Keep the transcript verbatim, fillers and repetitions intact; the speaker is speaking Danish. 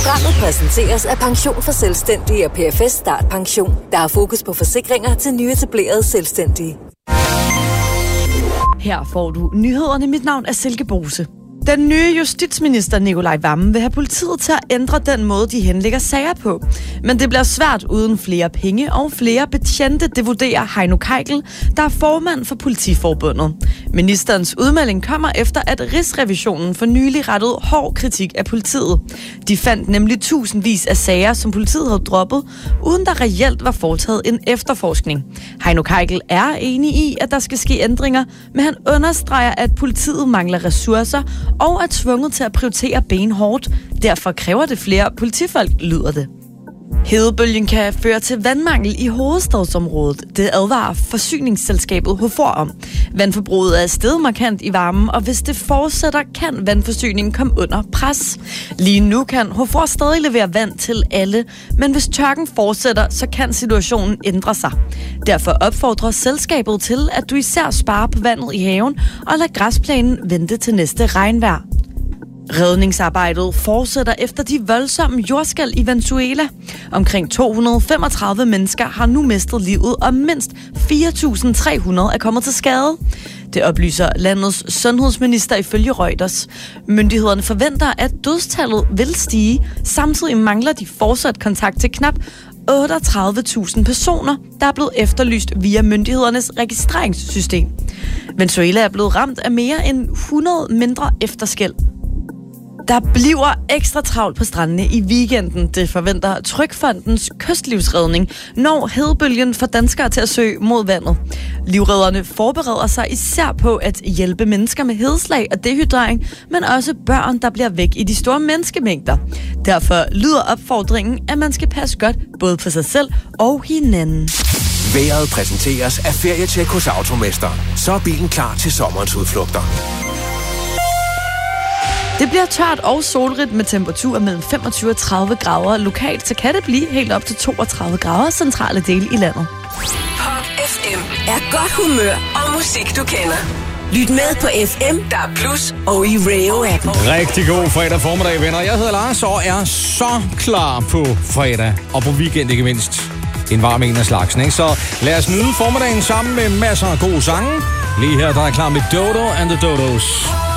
Programmet præsenteres af Pension for Selvstændige og P F S Start Pension. Der er fokus på forsikringer til nyetablerede selvstændige. Her får du nyhederne. Mit navn er Silke Bose. Den nye justitsminister Nicolai Wammen vil have politiet til at ændre den måde, de henlægger sager på. Men det bliver svært uden flere penge og flere betjente, det vurderer Heino Keikel, der er formand for Politiforbundet. Ministerens udmelding kommer efter, at Rigsrevisionen for nylig rettede hård kritik af politiet. De fandt nemlig tusindvis af sager, som politiet havde droppet, uden der reelt var foretaget en efterforskning. Heino Keikel er enig i, at der skal ske ændringer, men han understreger, at politiet mangler ressourcer og er tvunget til at prioritere benhårdt. Derfor kræver det flere politifolk, lyder det. Hedebølgen kan føre til vandmangel i hovedstadsområdet. Det advarer forsyningsselskabet Hofor om. Vandforbruget er steget markant i varmen, og hvis det fortsætter, kan vandforsyningen komme under pres. Lige nu kan Hofor stadig levere vand til alle, men hvis tørken fortsætter, så kan situationen ændre sig. Derfor opfordrer selskabet til, at du især sparer på vandet i haven og lader græsplænen vente til næste regnvejr. Redningsarbejdet fortsætter efter de voldsomme jordskælv i Venezuela. Omkring to hundrede og femogtredive mennesker har nu mistet livet, og mindst fire tusind tre hundrede er kommet til skade. Det oplyser landets sundhedsminister ifølge Reuters. Myndighederne forventer, at dødstallet vil stige. Samtidig mangler de fortsat kontakt til knap otteogtredive tusind personer, der er blevet efterlyst via myndighedernes registreringssystem. Venezuela er blevet ramt af mere end hundrede mindre efterskælv. Der bliver ekstra travlt på strandene i weekenden. Det forventer Trygfondens kystlivsredning, når hedebølgen får danskere til at søge mod vandet. Livredderne forbereder sig især på at hjælpe mennesker med hedeslag og dehydrering, men også børn, der bliver væk i de store menneskemængder. Derfor lyder opfordringen, at man skal passe godt både på sig selv og hinanden. Vejret præsenteres af Ferietjek hos Automester. Så er bilen klar til sommerens udflugter. Det bliver tørt og solrigt med temperaturer mellem femogtyve og tredive grader. Lokalt så kan det blive helt op til toogtredive grader centrale dele i landet. Pop F M er godt humør og musik, du kender. Lyt med på F M, der er plus, og i Rayo-appen. Rigtig god fredag formiddag, venner. Jeg hedder Lars og er så klar på fredag og på weekend ikke mindst. En varm en af slagsen, ikke? Så lad os nyde formiddagen sammen med masser af gode sange. Lige her, der er klar med Dodo and the Dodos.